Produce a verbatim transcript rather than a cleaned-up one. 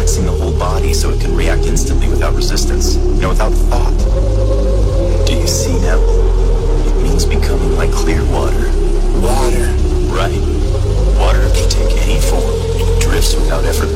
relaxing the whole body so it can react instantly without resistance, you know, without thought. Do you see now? It means becoming like clear water. Water. Right. Water can take any form. It drifts without effort.